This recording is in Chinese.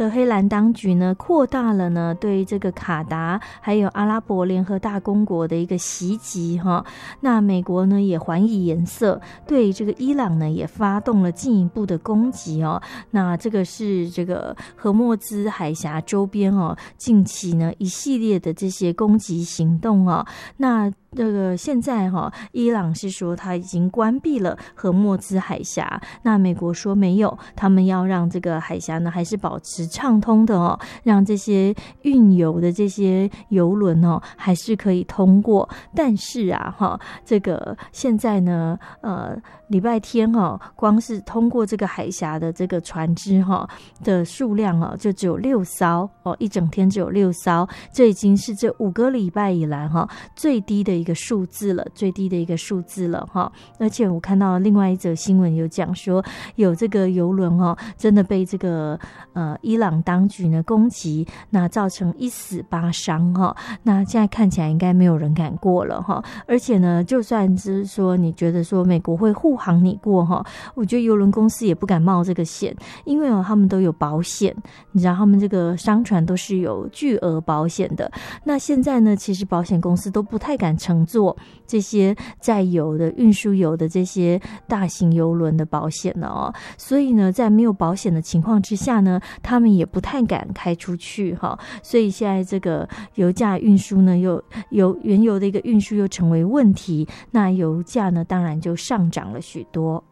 德黑兰当局呢扩大了呢对这个卡达还有阿拉伯联合大公国的一个袭击哈。那美国呢也还以颜色，对这个伊朗呢也发动了进一步的攻击哦。那这个是这个荷默兹海峡周边哦近期呢一系列的这些攻击行动哦。那这个现在伊朗是说他已经关闭了荷默兹海峡，那美国说没有，他们要让这个海峡呢还是保持畅通的哦，让这些运油的这些油轮哦还是可以通过。但是这个现在呢礼拜天光是通过这个海峡的这个船只的数量就只有6艘一整天只有6艘，这已经是这5个礼拜以来最低的一个数字了，而且我看到另外一则新闻有讲说，有这个邮轮真的被这个伊朗当局呢攻击，那造成1死8伤那现在看起来应该没有人敢过了而且呢，就算是说你觉得说美国会护航你过我觉得邮轮公司也不敢冒这个险，因为他们都有保险，你知道他们这个商船都是有巨额保险的。那现在呢，其实保险公司都不太敢乘坐这些载油的运输油的这些大型邮轮的保险了所以呢，在没有保险的情况之下呢，他们也不太敢开出去所以现在这个油价运输呢，原油的一个运输又成为问题，那油价呢当然就上涨了许多。